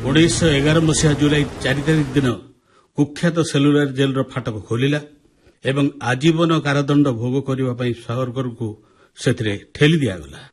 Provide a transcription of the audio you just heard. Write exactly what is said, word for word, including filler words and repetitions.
ଉଣେଇଶହ ଏଗାର ମସିହା ଜୁଲାଇ ଚାରି ତାରିଖ ଦିନ କୁଖ୍ୟାତ ସେଲୁଲାର ଜେଲ୍ର ଫାଟକ ଖୋଲିଲା ଏବଂ ଆଜୀବନ କାରାଦଣ୍ଡ ଭୋଗ କରିବା ପାଇଁ ସାୱରକରଙ୍କୁ ସେଥିରେ ଠେଲି ଦିଆଗଲା।